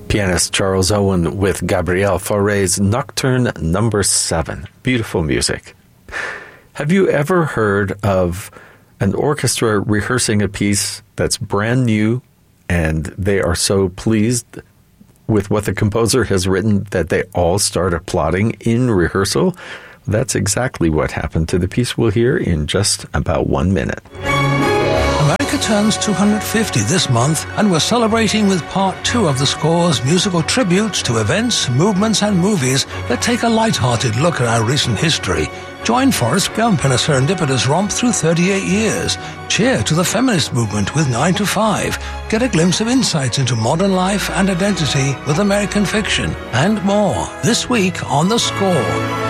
Pianist Charles Owen with Gabriel Fauré's Nocturne No. 7. Beautiful music. Have you ever heard of an orchestra rehearsing a piece that's brand new and they are so pleased with what the composer has written that they all start applauding in rehearsal? That's exactly what happened to the piece we'll hear in just about 1 minute. America turns 250 this month, and we're celebrating with Part 2 of the score's musical tributes to events, movements, and movies that take a light-hearted look at our recent history. Join Forrest Gump in a serendipitous romp through 38 years. Cheer to the feminist movement with 9 to 5. Get a glimpse of insights into modern life and identity with American fiction. And more, this week on The Score.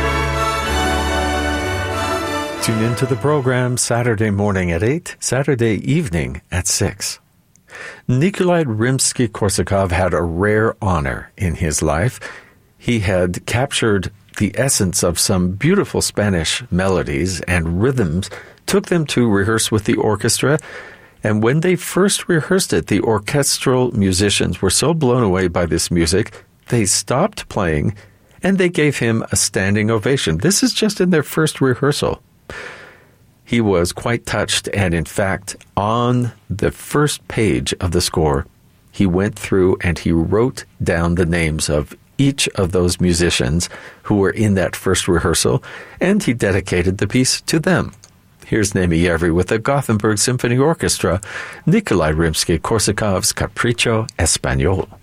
Tune into the program Saturday morning at 8, Saturday evening at 6. Nikolai Rimsky-Korsakov had a rare honor in his life. He had captured the essence of some beautiful Spanish melodies and rhythms, took them to rehearse with the orchestra, and when they first rehearsed it, the orchestral musicians were so blown away by this music, they stopped playing and they gave him a standing ovation. This is just in their first rehearsal. He was quite touched, and in fact, on the first page of the score, he went through and he wrote down the names of each of those musicians who were in that first rehearsal, and he dedicated the piece to them. Here's Naomi Yervi with the Gothenburg Symphony Orchestra, Nikolai Rimsky-Korsakov's Capriccio Espagnol.